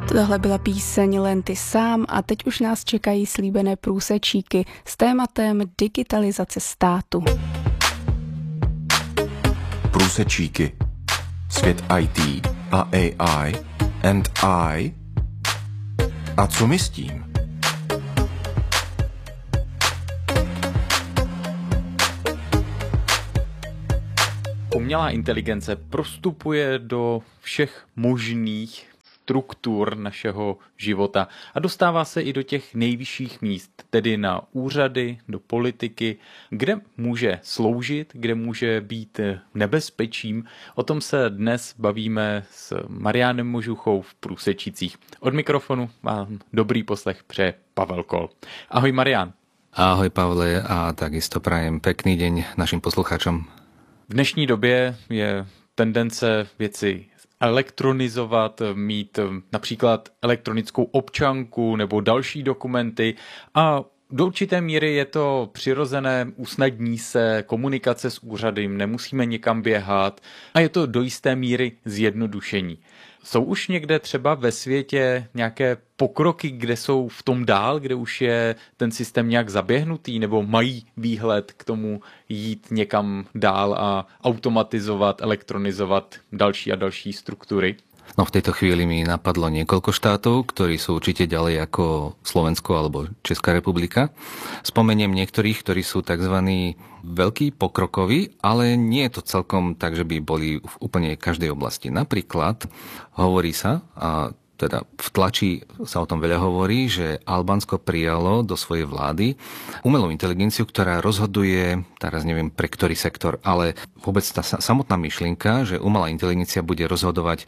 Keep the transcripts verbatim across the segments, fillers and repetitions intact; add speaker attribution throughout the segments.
Speaker 1: Tohle byla píseň Len ty sám a teď už nás čekají slíbené průsečíky s tématem digitalizace státu.
Speaker 2: Průsečíky. Svět í té a á í and I. A co my s tím?
Speaker 3: Umělá inteligence prostupuje do všech možných struktur našeho života a dostává se i do těch nejvyšších míst, tedy na úřady, do politiky, kde může sloužit, kde může být nebezpečím. O tom se dnes bavíme s Mariánem Možuchou v Průsečících. Od mikrofonu vám dobrý poslech přeje Pavel Kol. Ahoj Marián.
Speaker 4: Ahoj Pavle a takisto prajem pekný deň našim posluchačom.
Speaker 3: V dnešní době je tendence věci elektronizovat, mít například elektronickou občanku nebo další dokumenty a do určité míry je to přirozené, usnadní se komunikace s úřady, nemusíme někam běhat a je to do jisté míry zjednodušení. Jsou už někde třeba ve světě nějaké pokroky, kde jsou v tom dál, kde už je ten systém nějak zaběhnutý, nebo mají výhled k tomu jít někam dál a automatizovat, elektronizovat další a další struktury?
Speaker 4: No v tejto chvíli mi napadlo niekoľko štátov, ktorí sú určite ďalej ako Slovensko alebo Česká republika. Spomeniem niektorých, ktorí sú tzv. Veľkí pokrokoví, ale nie je to celkom tak, že by boli v úplne každej oblasti. Napríklad hovorí sa, a teda v tlači sa o tom veľa hovorí, že Albánsko prijalo do svojej vlády umelú inteligenciu, ktorá rozhoduje, teraz neviem pre ktorý sektor, ale vôbec tá samotná myšlienka, že umelá inteligencia bude rozhodovať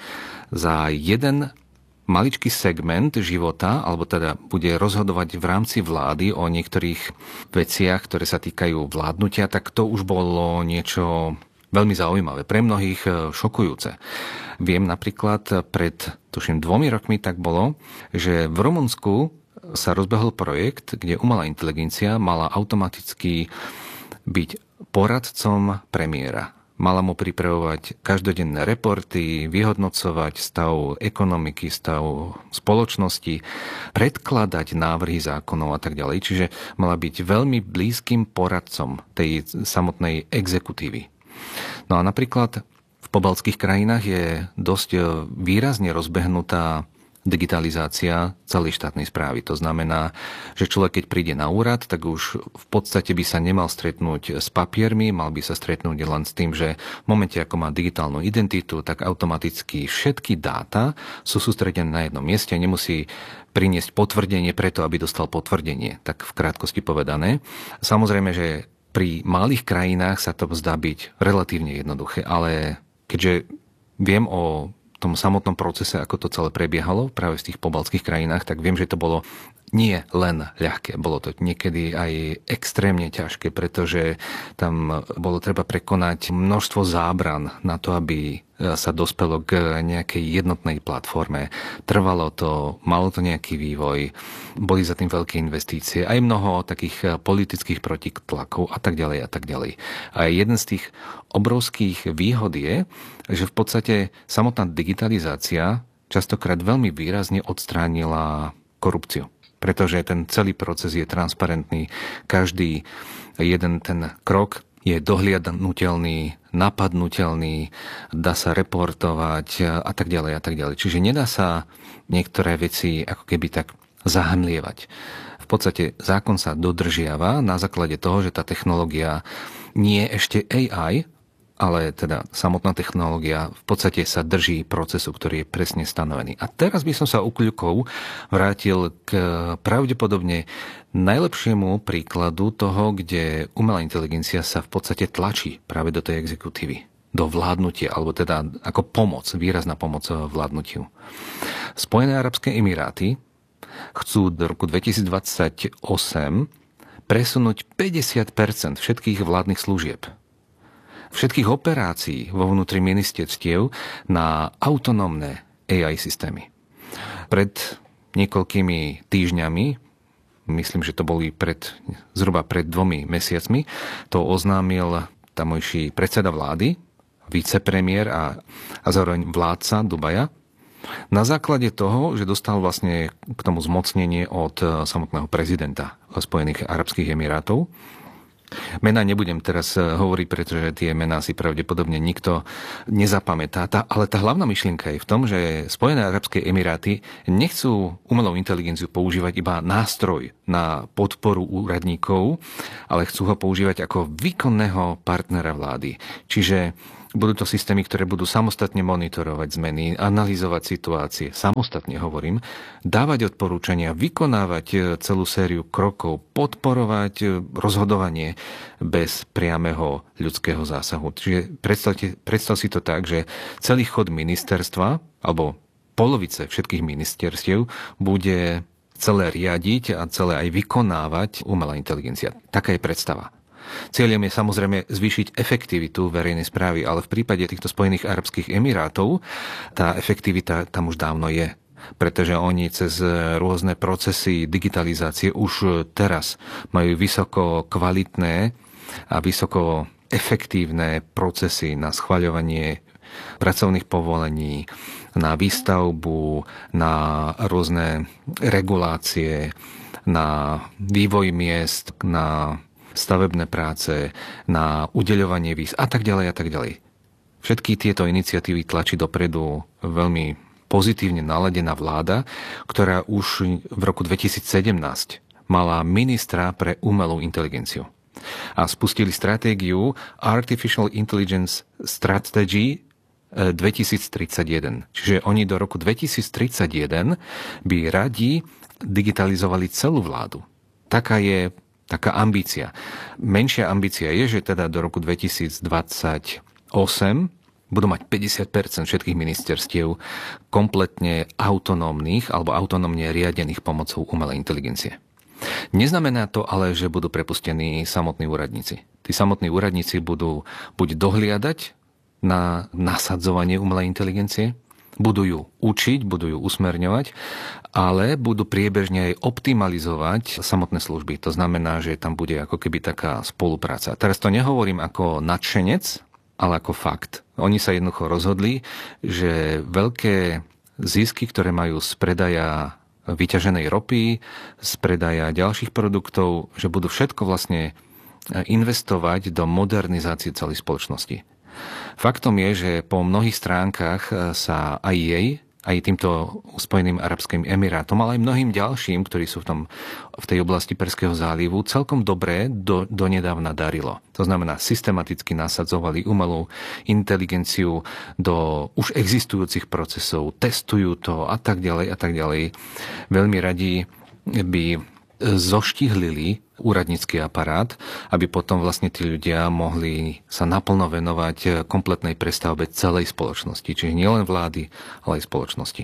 Speaker 4: za jeden maličký segment života, alebo teda bude rozhodovať v rámci vlády o niektorých veciach, ktoré sa týkajú vládnutia, tak to už bolo niečo veľmi zaujímavé, pre mnohých šokujúce. Viem napríklad pred, tuším, dvomi rokmi tak bolo, že v Rumunsku sa rozbehol projekt, kde umelá inteligencia mala automaticky byť poradcom premiéra. Mala mu pripravovať každodenné reporty, vyhodnocovať stav ekonomiky, stav spoločnosti, predkladať návrhy zákonov a tak ďalej. Čiže mala byť veľmi blízkym poradcom tej samotnej exekutívy. No a napríklad v pobaltských krajinách je dosť výrazne rozbehnutá digitalizácia celej štátnej správy. To znamená, že človek, keď príde na úrad, tak už v podstate by sa nemal stretnúť s papiermi, mal by sa stretnúť len s tým, že v momente, ako má digitálnu identitu, tak automaticky všetky dáta sú sústredené na jednom mieste, nemusí priniesť potvrdenie preto, aby dostal potvrdenie. Tak v krátkosti povedané. Samozrejme, že pri malých krajinách sa to zdá byť relatívne jednoduché, ale keďže viem o tom samotnom procese, ako to celé prebiehalo práve v tých pobaltských krajinách, tak viem, že to bolo nie len ľahké, bolo to niekedy aj extrémne ťažké, pretože tam bolo treba prekonať množstvo zábran na to, aby sa dospelo k nejakej jednotnej platforme. Trvalo to, malo to nejaký vývoj, boli za tým veľké investície, aj mnoho takých politických protitlakov a tak ďalej a tak ďalej. A jeden z tých obrovských výhod je, že v podstate samotná digitalizácia častokrát veľmi výrazne odstránila korupciu. Pretože ten celý proces je transparentný, každý jeden ten krok je dohliadnutelný, napadnutelný, dá sa reportovať a tak ďalej a tak ďalej. Čiže nedá sa niektoré veci ako keby tak zahamlievať. V podstate zákon sa dodržiava na základe toho, že tá technológia nie je ešte á í, ale teda samotná technológia v podstate sa drží procesu, ktorý je presne stanovený. A teraz by som sa ukľukov vrátil k pravdepodobne najlepšiemu príkladu toho, kde umelá inteligencia sa v podstate tlačí práve do tej exekutívy, do vládnutia, alebo teda ako pomoc, výrazná pomoc vládnutiu. Spojené arabské emiráty chcú do roku dvetisícdvadsaťosem presunúť päťdesiat percent všetkých vládnych služieb, všetkých operácií vo vnútri ministerstiev na autonómne á í systémy. Pred niekoľkými týždňami, myslím, že to boli pred, zhruba pred dvomi mesiacmi, to oznámil tamojší predseda vlády, vicepremiér a, a zároveň vládca Dubaja, Na základe toho, že dostal vlastne k tomu zmocnenie od samotného prezidenta Spojených arabských emirátov. Mená nebudem teraz hovoriť, pretože tie mená si pravdepodobne nikto nezapamätá. Tá, ale tá hlavná myšlienka je v tom, že Spojené arabské emiráty nechcú umelú inteligenciu používať iba nástroj na podporu úradníkov, ale chcú ho používať ako výkonného partnera vlády. Čiže budú to systémy, ktoré budú samostatne monitorovať zmeny, analyzovať situácie, samostatne hovorím, dávať odporúčania, vykonávať celú sériu krokov, podporovať rozhodovanie bez priameho ľudského zásahu. Čiže predstavte, predstav si to tak, že celý chod ministerstva, alebo polovice všetkých ministerstiev bude celé riadiť a celé aj vykonávať umelá inteligencia. Taká je predstava. Cieľom je samozrejme zvýšiť efektivitu verejnej správy, ale v prípade týchto Spojených arabských emirátov tá efektivita tam už dávno je. Pretože oni cez rôzne procesy digitalizácie už teraz majú vysoko kvalitné a vysoko efektívne procesy na schvaľovanie pracovných povolení, na výstavbu, na rôzne regulácie, na vývoj miest, na stavebné práce, na udeľovanie víz a tak ďalej a tak ďalej. Všetky tieto iniciatívy tlačí dopredu veľmi pozitívne naladená vláda, ktorá už v roku dvetisícsedemnásť mala ministra pre umelú inteligenciu. A spustili stratégiu Artificial Intelligence Strategy dvetisíctridsaťjeden. Čiže oni do roku dvetisíctridsaťjeden by radi digitalizovali celú vládu. Taká je taká ambícia. Menšia ambícia je, že teda do roku dvetisícdvadsaťosem budú mať päťdesiat percent všetkých ministerstiev kompletne autonómnych alebo autonómne riadených pomocou umelej inteligencie. Neznamená to ale, že budú prepustení samotní úradníci. Tí samotní úradníci budú buď dohliadať na nasadzovanie umelej inteligencie, budú ju učiť, budú ju usmerňovať, ale budú priebežne aj optimalizovať samotné služby. To znamená, že tam bude ako keby taká spolupráca. Teraz to nehovorím ako nadšenec, ale ako fakt. Oni sa jednoducho rozhodli, že veľké zisky, ktoré majú z predaja vyťaženej ropy, z predaja ďalších produktov, že budú všetko vlastne investovať do modernizácie celej spoločnosti. Faktom je, že po mnohých stránkach sa aj jej, aj týmto Spojeným arabským emirátom, ale aj mnohým ďalším, ktorí sú v, tom, v tej oblasti Perského zálivu, celkom dobre do, donedávna darilo. To znamená, systematicky nasadzovali umelú inteligenciu do už existujúcich procesov, testujú to a tak ďalej a tak ďalej. Veľmi radi by zoštihlili úradnícky aparát, aby potom vlastne tí ľudia mohli sa naplno venovať kompletnej prestavbe celej spoločnosti. Čiže nielen vlády, ale aj spoločnosti.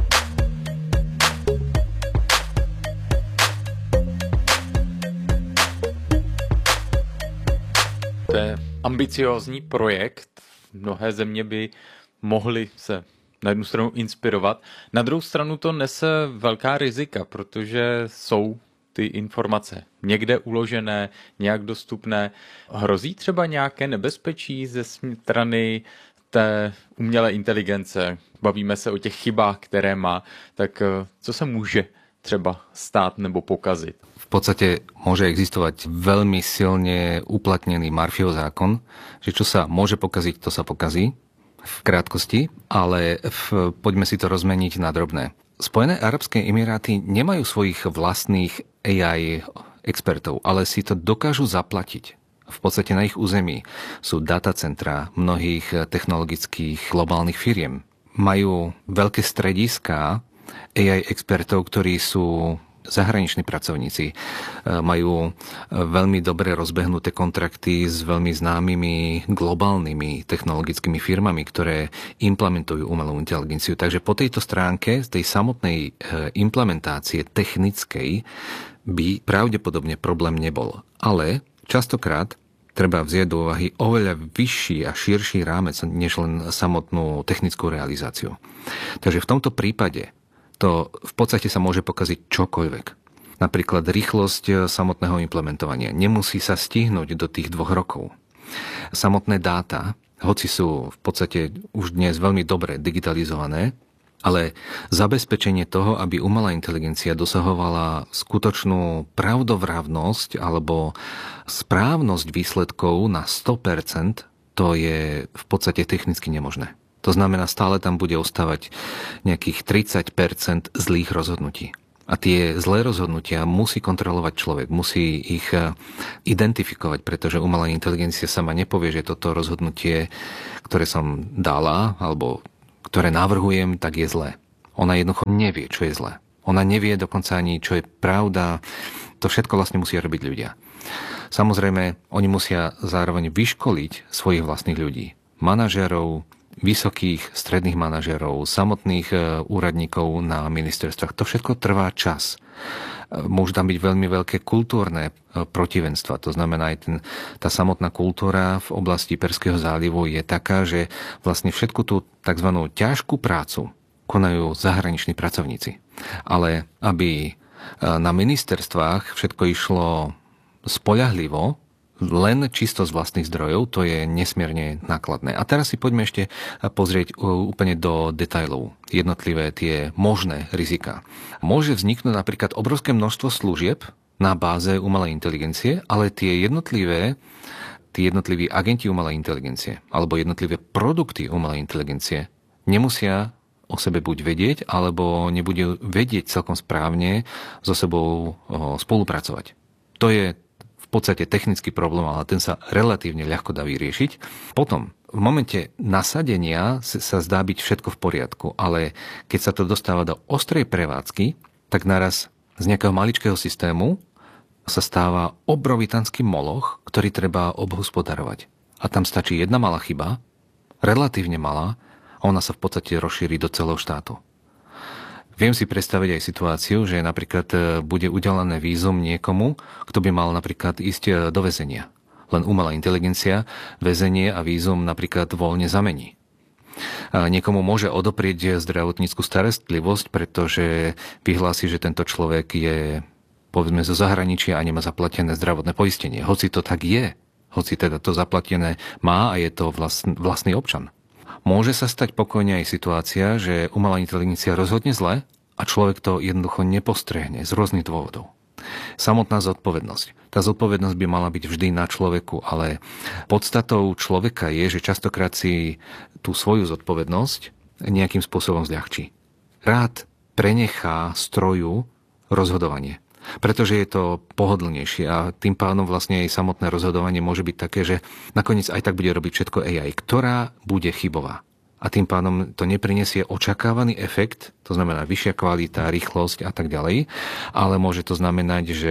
Speaker 3: To je ambiciózní projekt. Mnohé země by mohly se na jednu stranu inspirovat. Na druhou stranu to nese velká rizika, protože jsou ty informace někde uložené, nějak dostupné. Hrozí třeba nějaké nebezpečí ze strany té umělé inteligence? Bavíme se o těch chybách, které má. Tak co se může třeba stát nebo pokazit?
Speaker 4: V podstate môže existovať veľmi silne uplatnený Murphyho zákon, že čo sa môže pokaziť, to sa pokazí v krátkosti, ale v, poďme si to rozmeniť na drobné. Spojené arabské emiráty nemajú svojich vlastných á í expertov, ale si to dokážu zaplatiť. V podstate na ich území sú datacentra mnohých technologických globálnych firiem. Majú veľké strediská á í expertov, ktorí sú zahraniční pracovníci. Majú veľmi dobre rozbehnuté kontrakty s veľmi známymi globálnymi technologickými firmami, ktoré implementujú umelú inteligenciu. Takže po tejto stránke, z tej samotnej implementácie technickej, by pravdepodobne problém nebol. Ale častokrát treba vziať do úvahy oveľa vyšší a širší rámec, než len samotnú technickú realizáciu. Takže v tomto prípade to v podstate sa môže pokaziť čokoľvek. Napríklad rýchlosť samotného implementovania. Nemusí sa stihnúť do tých dvoch rokov. Samotné dáta, hoci sú v podstate už dnes veľmi dobre digitalizované, Ale zabezpečenie toho, aby umelá inteligencia dosahovala skutočnú pravdovravnosť alebo správnosť výsledkov na sto percent, to je v podstate technicky nemožné. To znamená, stále tam bude ostávať nejakých tridsať percent zlých rozhodnutí. A tie zlé rozhodnutia musí kontrolovať človek, musí ich identifikovať, pretože umelá inteligencia sama nepovie, že toto rozhodnutie, ktoré som dala, alebo ktoré navrhujem, tak je zlé. Ona jednoducho nevie, čo je zlé. Ona nevie dokonca ani, čo je pravda. To všetko vlastne musia robiť ľudia. Samozrejme, oni musia zároveň vyškoliť svojich vlastných ľudí. Manažérov, vysokých, stredných manažérov, samotných úradníkov na ministerstvách. To všetko trvá čas. Môžu tam byť veľmi veľké kultúrne protivenstva. To znamená, aj ten, tá samotná kultúra v oblasti Perského zálivu je taká, že vlastne všetku tú tzv. Ťažkú prácu konajú zahraniční pracovníci. Ale aby na ministerstvách všetko išlo spoľahlivo, len čisto z vlastných zdrojov, to je nesmierne nákladné. A teraz si poďme ešte pozrieť úplne do detailov jednotlivé tie možné rizika. Môže vzniknúť napríklad obrovské množstvo služieb na báze umelej inteligencie, ale tie jednotlivé, tí jednotliví agenti umelej inteligencie alebo jednotlivé produkty umelej inteligencie nemusia o sebe buď vedieť, alebo nebudú vedieť celkom správne so sebou spolupracovať. To je v podstate technický problém, ale ten sa relatívne ľahko dá vyriešiť. Potom, v momente nasadenia sa zdá byť všetko v poriadku, ale keď sa to dostáva do ostrej prevádzky, tak naraz z nejakého maličkého systému sa stáva obrovitanský moloch, ktorý treba obhospodarovať. A tam stačí jedna malá chyba, relatívne malá, a ona sa v podstate rozšíri do celého štátu. Viem si predstaviť aj situáciu, že napríklad bude udelené vízum niekomu, kto by mal napríklad ísť do väzenia. Len umelá inteligencia väzenie a vízum napríklad voľne zamení. A niekomu môže odoprieť zdravotnícku starostlivosť, pretože vyhlási, že tento človek je povedzme zo zahraničia a nemá zaplatené zdravotné poistenie. Hoci to tak je, hoci teda to zaplatené má a je to vlastný, vlastný občan. Môže sa stať pokojne aj situácia, že umelá inteligencia rozhodne zle a človek to jednoducho nepostrehne z rôznych dôvodov. Samotná zodpovednosť. Tá zodpovednosť by mala byť vždy na človeku, ale podstatou človeka je, že častokrát si tú svoju zodpovednosť nejakým spôsobom zľahčí. Rád prenechá stroju rozhodovanie, pretože je to pohodlnejšie a tým pádom vlastne aj samotné rozhodovanie môže byť také, že nakoniec aj tak bude robiť všetko á í, ktorá bude chybová. A tým pádom to neprinesie očakávaný efekt, to znamená vyššia kvalita, rýchlosť a tak ďalej, ale môže to znamenať, že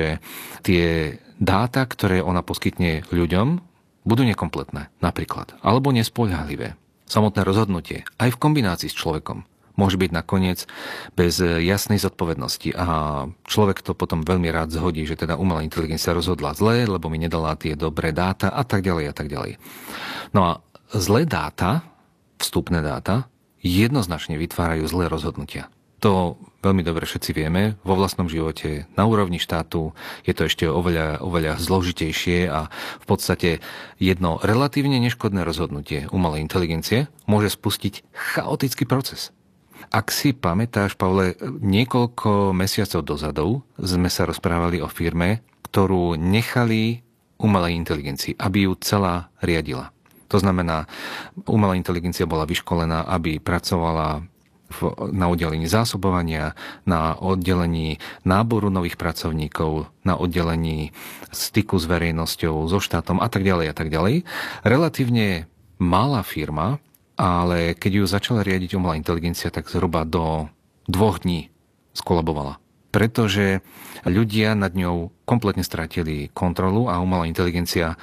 Speaker 4: tie dáta, ktoré ona poskytne ľuďom, budú nekompletné napríklad, alebo nespoľahlivé. Samotné rozhodnutie, aj v kombinácii s človekom, môže byť nakoniec bez jasnej zodpovednosti a človek to potom veľmi rád zhodí, že teda umelá inteligencia rozhodla zle, lebo mi nedala tie dobré dáta a tak ďalej a tak ďalej. No a zlé dáta, vstupné dáta, jednoznačne vytvárajú zlé rozhodnutia. To veľmi dobre všetci vieme, vo vlastnom živote, na úrovni štátu je to ešte oveľa, oveľa zložitejšie a v podstate jedno relatívne neškodné rozhodnutie umelej inteligencie môže spustiť chaotický proces. Ak si pamätáš, Pavle, niekoľko mesiacov dozadu sme sa rozprávali o firme, ktorú nechali umelej inteligencii, aby ju celá riadila. To znamená, umelá inteligencia bola vyškolená, aby pracovala v, na oddelení zásobovania, na oddelení náboru nových pracovníkov, na oddelení styku s verejnosťou, so štátom a tak ďalej a tak ďalej. Relatívne malá firma, ale keď ju začala riadiť umelá inteligencia, tak zhruba do dvoch dní skolabovala. Pretože ľudia nad ňou kompletne stratili kontrolu a umelá inteligencia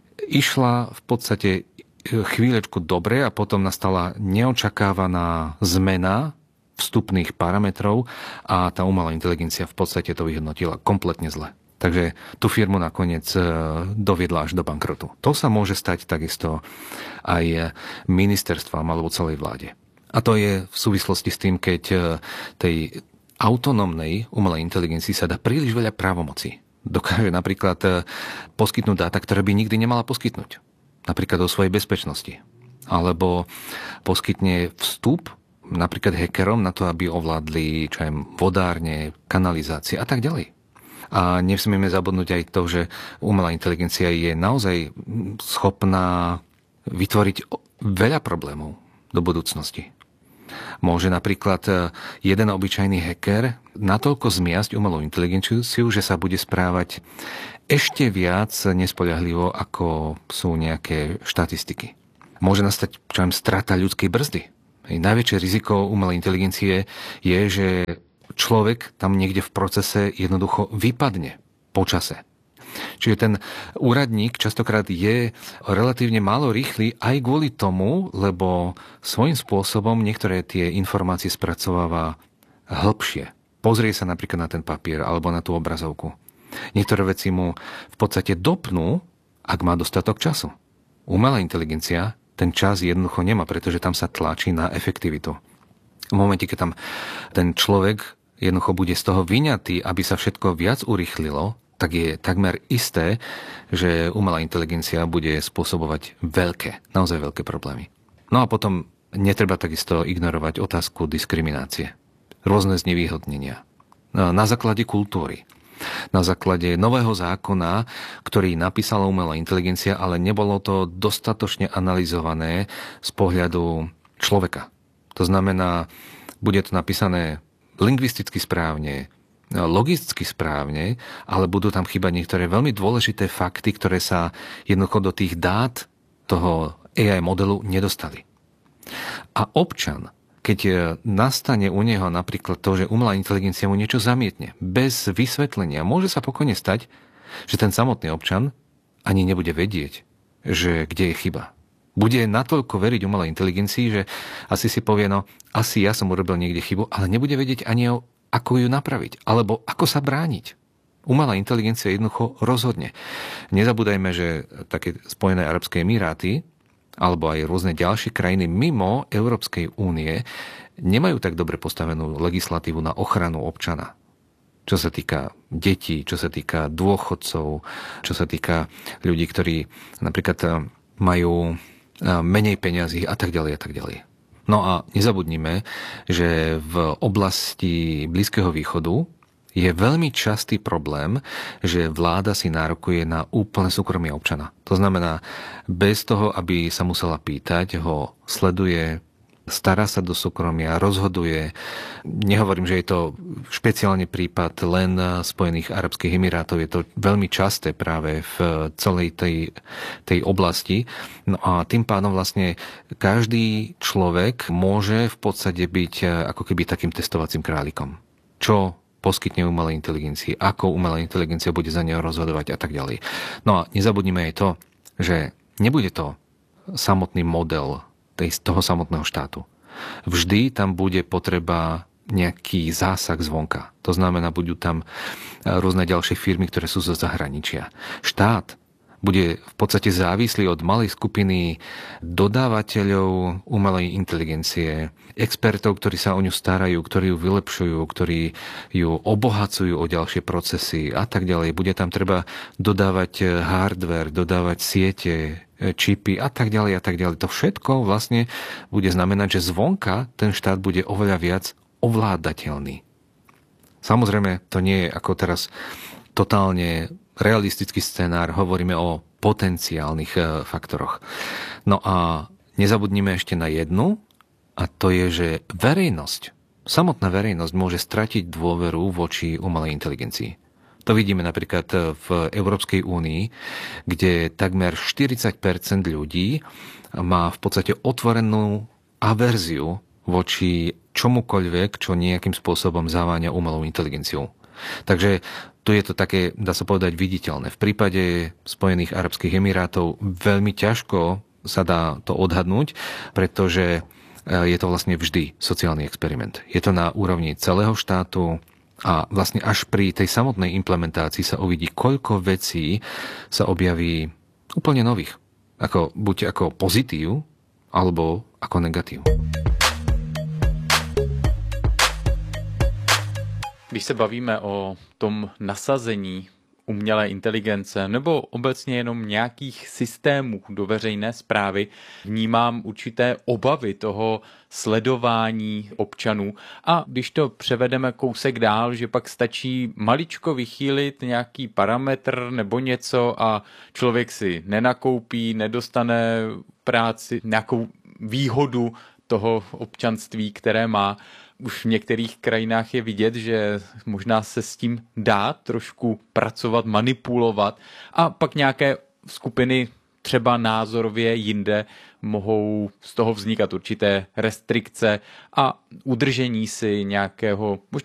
Speaker 4: išla v podstate chvíľečku dobre a potom nastala neočakávaná zmena vstupných parametrov a tá umelá inteligencia v podstate to vyhodnotila kompletne zle. Takže tú firmu nakoniec doviedla až do bankrotu. To sa môže stať takisto aj ministerstvám alebo celej vláde. A to je v súvislosti s tým, keď tej autonómnej umelej inteligencii sa dá príliš veľa právomocí. Dokáže napríklad poskytnúť dáta, ktoré by nikdy nemala poskytnúť. Napríklad o svojej bezpečnosti. Alebo poskytne vstup napríklad hackerom na to, aby ovládli čo aj vodárne, kanalizácie a tak ďalej. A nesmieme zabudnúť aj to, že umelá inteligencia je naozaj schopná vytvoriť veľa problémov do budúcnosti. Môže napríklad jeden obyčajný hacker natoľko zmiasť umelú inteligenciu, že sa bude správať ešte viac nespoľahlivo, ako sú nejaké štatistiky. Môže nastať čo aj strata ľudskej brzdy. Najväčšie riziko umelej inteligencie je, že človek tam niekde v procese jednoducho vypadne po čase. Čiže ten úradník častokrát je relatívne málo rýchly aj kvôli tomu, lebo svojím spôsobom niektoré tie informácie spracováva hĺbšie. Pozrie sa napríklad na ten papier alebo na tú obrazovku. Niektoré veci mu v podstate dopnú, ak má dostatok času. Umelá inteligencia ten čas jednoducho nemá, pretože tam sa tlačí na efektivitu. V momente, keď tam ten človek jednoducho bude z toho vyňatý, aby sa všetko viac urýchlilo, tak je takmer isté, že umelá inteligencia bude spôsobovať veľké, naozaj veľké problémy. No a potom netreba takisto ignorovať otázku diskriminácie. Rôzne znevýhodnenia. Na základe kultúry. Na základe nového zákona, ktorý napísala umelá inteligencia, ale nebolo to dostatočne analyzované z pohľadu človeka. To znamená, bude to napísané lingvisticky správne, logicky správne, ale budú tam chýbať niektoré veľmi dôležité fakty, ktoré sa jednoducho do tých dát toho á í modelu nedostali. A občan, keď nastane u neho napríklad to, že umelá inteligencia mu niečo zamietne, bez vysvetlenia, môže sa pokojne stať, že ten samotný občan ani nebude vedieť, že kde je chyba. Bude natoľko veriť umelej inteligencii, že asi si povie, no asi ja som urobil niekde chybu, ale nebude vedieť ani, ako ju napraviť, alebo ako sa brániť. Umelá inteligencia jednoducho rozhodne. Nezabúdajme, že také Spojené arabské emiráty alebo aj rôzne ďalšie krajiny mimo Európskej únie nemajú tak dobre postavenú legislatívu na ochranu občana. Čo sa týka detí, čo sa týka dôchodcov, čo sa týka ľudí, ktorí napríklad majú menej peňazí a tak ďalej a tak ďalej. No a nezabudnime, že v oblasti Blízkeho východu je veľmi častý problém, že vláda si nárokuje na úplné súkromie občana. To znamená, bez toho, aby sa musela pýtať, ho sleduje, stará sa do súkromia, rozhoduje. Nehovorím, že je to špeciálne prípad len Spojených arabských emirátov, je to veľmi časté práve v celej tej, tej oblasti. No a tým pádom vlastne každý človek môže v podstate byť ako keby takým testovacím králikom. Čo poskytne umelej inteligencii, ako umelá inteligencia bude za neho rozhodovať a tak ďalej. No a nezabudnime aj to, že nebude to samotný model tej, toho samotného štátu. Vždy tam bude potreba nejaký zásah zvonka. To znamená, budú tam rôzne ďalšie firmy, ktoré sú zo zahraničia. Štát bude v podstate závislý od malej skupiny dodávateľov umelej inteligencie, expertov, ktorí sa o ňu starajú, ktorí ju vylepšujú, ktorí ju obohacujú o ďalšie procesy a tak ďalej. Bude tam treba dodávať hardware, dodávať siete, čipy a tak ďalej a tak ďalej. To všetko vlastne bude znamenať, že zvonka ten štát bude oveľa viac ovládateľný. Samozrejme, to nie je ako teraz totálne realistický scenár, hovoríme o potenciálnych faktoroch. No a nezabudnime ešte na jednu, a to je, že verejnosť, samotná verejnosť môže stratiť dôveru voči umelej inteligencii. To vidíme napríklad v Európskej únii, kde takmer štyridsať percent ľudí má v podstate otvorenú averziu voči čomukoľvek, čo nejakým spôsobom zaváňa umelou inteligenciou. Takže tu je to také, dá sa povedať, viditeľné. V prípade Spojených arabských emirátov veľmi ťažko sa dá to odhadnúť, pretože je to vlastne vždy sociálny experiment. Je to na úrovni celého štátu a vlastne až pri tej samotnej implementácii sa uvidí, koľko vecí sa objaví úplne nových. Ako, buď ako pozitív, alebo ako negatív.
Speaker 3: Když se bavíme o tom nasazení umělé inteligence nebo obecně jenom nějakých systémů do veřejné správy vnímám určité obavy toho sledování občanů. A když to převedeme kousek dál, že pak stačí maličko vychýlit nějaký parametr nebo něco a člověk si nenakoupí, nedostane práci, nějakou výhodu toho občanství, které má. Už v některých krajinách je vidět, že možná se s tím dá trošku pracovat, manipulovat a pak nějaké skupiny třeba názorově jinde mohou z toho vznikat určité restrikce a udržení si nějakého